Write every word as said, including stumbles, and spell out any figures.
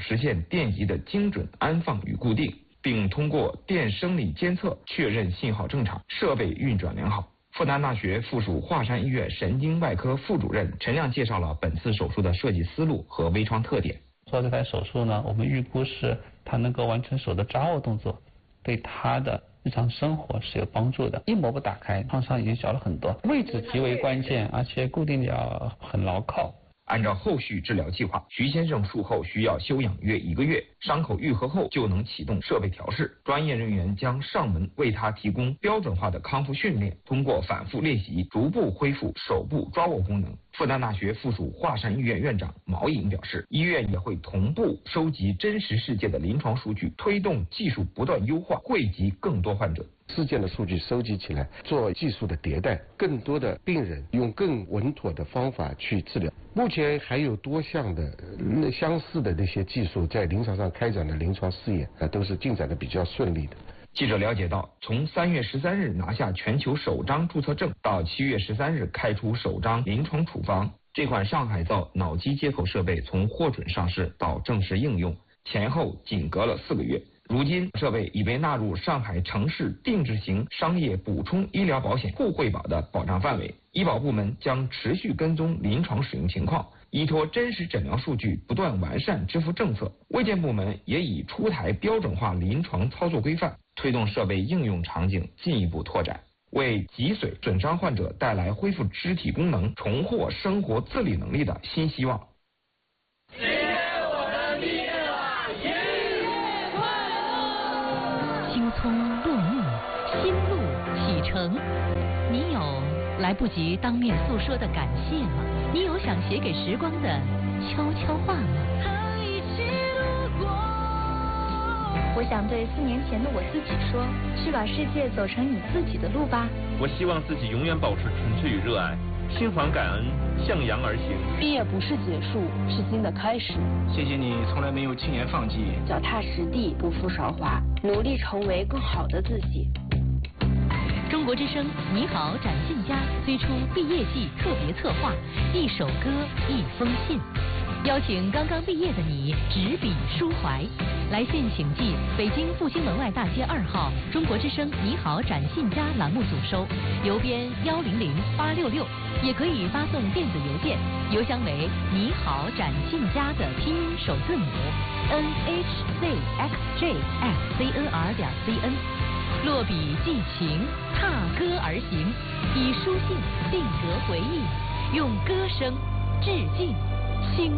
实现电极的精准安放与固定，并通过电生理监测确认信号正常，设备运转良好。复旦大学附属华山医院神经外科副主任陈亮介绍了本次手术的设计思路和微创特点。 做这台手术呢，我们预估是它能够完成手的抓握动作，对他的日常生活是有帮助的。一膜不打开，创伤已经小了很多，位置极为关键，而且固定的要很牢靠。 按照后续治疗计划，徐先生术后需要休养约一个月，伤口愈合后就能启动设备调试。专业人员将上门为他提供标准化的康复训练，通过反复练习，逐步恢复手部抓握功能。复旦大学附属华山医院院长毛颖表示，医院也会同步收集真实世界的临床数据，推动技术不断优化，惠及更多患者。 事件的数据收集起来，做技术的迭代，更多的病人用更稳妥的方法去治疗。目前还有多项的呃相似的那些技术在临床上开展的临床试验啊，都是进展的比较顺利的。 记者了解到，从三月十三日拿下全球首张注册证，到七月十三日开出首张临床处方，这款上海造脑机接口设备从获准上市到正式应用，前后仅隔了四个月。如今，设备已被纳入上海城市定制型商业补充医疗保险互惠保的保障范围。医保部门将持续跟踪临床使用情况，依托真实诊疗数据，不断完善支付政策。卫健部门也已出台标准化临床操作规范，推动设备应用场景进一步拓展，为脊髓损伤患者带来恢复肢体功能、重获生活自理能力的新希望。 青葱落幕，新路启程。你有来不及当面诉说的感谢吗？你有想写给时光的悄悄话吗？ 我想对四年前的我自己说，去把世界走成你自己的路吧。 我希望自己永远保持纯粹与热爱，心怀感恩，向阳而行。 毕业不是结束，是新的开始。 谢谢你从来没有轻言放弃， 脚踏实地，不负韶华，努力成为更好的自己。 中国之声你好展信佳推出毕业季特别策划，一首歌一封信，邀请刚刚毕业的你执笔抒怀。来信请寄北京复兴门外大街二号中国之声你好展信佳栏目组收，邮编幺零零八六六，也可以发送电子邮件，邮箱为你好展信佳的拼音首字母 n h z x j at c n r 点 c n。落笔寄情，踏歌而行，以书信定格回忆，用歌声致敬。